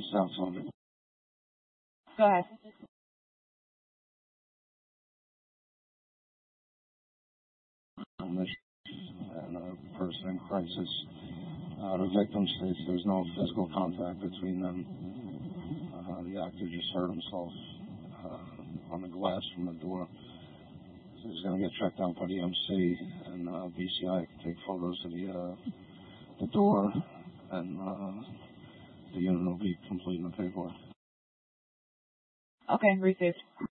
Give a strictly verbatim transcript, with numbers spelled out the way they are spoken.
South Summit. Go ahead. And a person in crisis. Uh, the victim states there's no physical contact between them. Uh, the actor just hurt himself uh, on the glass from the door. So he's going to get checked out by the M C, and uh, B C I can take photos of the uh, the door, and uh, the unit will be completing the paperwork. Okay, received.